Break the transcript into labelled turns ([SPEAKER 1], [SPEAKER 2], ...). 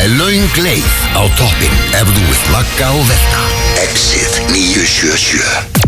[SPEAKER 1] er löng leið á toppinn ef þú vilt lagga og velta. Exit 977